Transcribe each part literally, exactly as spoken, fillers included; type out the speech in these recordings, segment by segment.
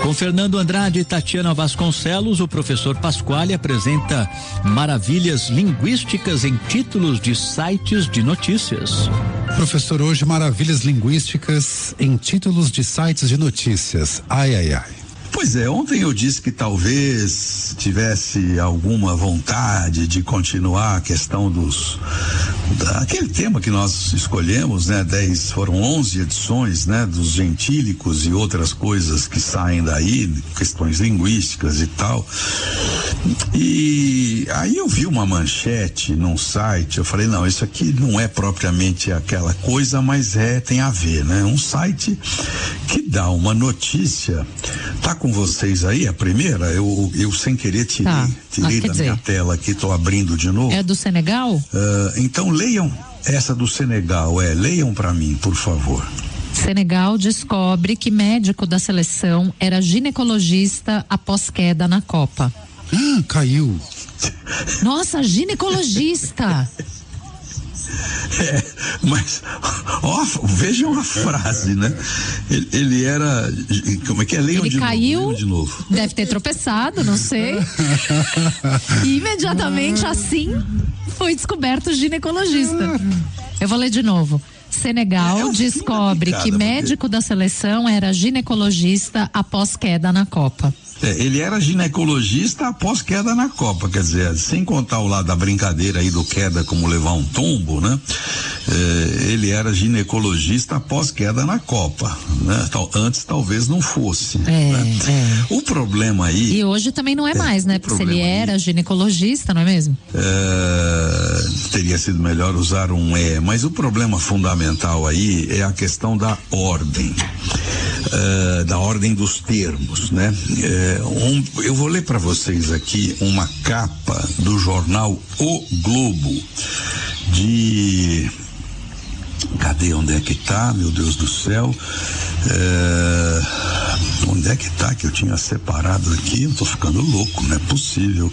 Com Fernando Andrade e Tatiana Vasconcelos, o professor Pasquale apresenta maravilhas linguísticas em títulos de sites de notícias. Professor, hoje maravilhas linguísticas em títulos de sites de notícias. Ai, ai, ai. Pois é, ontem eu disse que talvez tivesse alguma vontade de continuar a questão dos, aquele tema que nós escolhemos, né? Dez, foram onze edições, né? Dos gentílicos e outras coisas que saem daí, questões linguísticas e tal. E aí eu vi uma manchete num site, eu falei, não, isso aqui não é propriamente aquela coisa, mas é, tem a ver, né? Um site que dá uma notícia, tá com vocês aí, a primeira, eu, eu sem querer tirei, tá. tirei ah, da dizer, minha tela aqui, tô abrindo de novo. É do Senegal? Uh, então leiam essa do Senegal, é, leiam para mim, por favor. Senegal descobre que médico da seleção era ginecologista após queda na Copa. Ah, caiu. Nossa, ginecologista. É, mas ó, vejam a frase, né? Ele, ele era, como é que é? Leiam ele de caiu, novo, de novo. Deve ter tropeçado, não sei. E imediatamente assim foi descoberto ginecologista. Eu vou ler de novo. Senegal é, é descobre que médico da seleção era ginecologista após queda na Copa. É, ele era ginecologista após queda na Copa, quer dizer, sem contar o lado da brincadeira aí do queda como levar um tombo, né? É, ele era ginecologista após queda na Copa, né? Tal, antes talvez não fosse. É, né? é. O problema aí... E hoje também não é, é mais, né? Porque se ele era aí, ginecologista, não é mesmo? É, teria sido melhor usar um é, mas o problema fundamental aí é a questão da ordem. Uh, da ordem dos termos, né? Uh, um, eu vou ler para vocês aqui uma capa do jornal O Globo de... Cadê? Onde é que tá? Meu Deus do céu. Uh, onde é que tá que eu tinha separado aqui? Eu tô ficando louco, não é possível.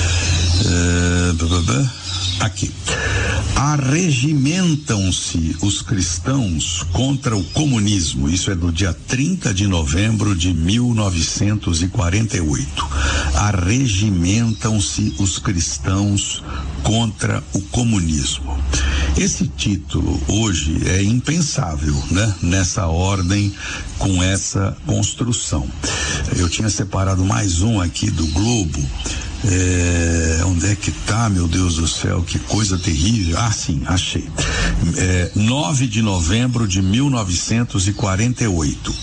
Uh, aqui. Arregimentam-se os cristãos contra o comunismo. Isso é do dia trinta de novembro de mil novecentos e quarenta e oito. Arregimentam-se os cristãos contra o comunismo. Esse título hoje é impensável, né? Nessa ordem, com essa construção. Eu tinha separado mais um aqui do Globo. É, onde é que tá, meu Deus do céu, que coisa terrível. Ah, sim, achei. É, nove de novembro de mil novecentos e quarenta e oito.